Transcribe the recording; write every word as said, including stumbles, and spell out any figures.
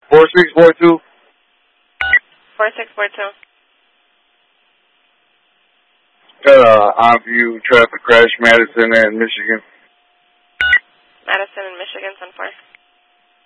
four six four two. four six four two. Got a on-view traffic crash, Madison and Michigan. Madison and Michigan, ten four.